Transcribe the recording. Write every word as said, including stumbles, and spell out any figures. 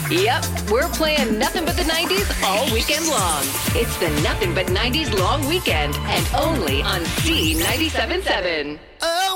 Yep, we're playing nothing but the nineties all weekend long. It's the Nothing But nineties Long Weekend, and only on C ninety-seven point seven. Oh.